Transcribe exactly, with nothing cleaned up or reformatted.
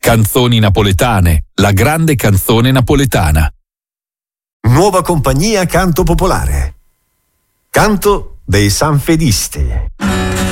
Canzoni napoletane, la grande canzone napoletana. Nuova compagnia Canto Popolare. Canto dei Sanfedisti.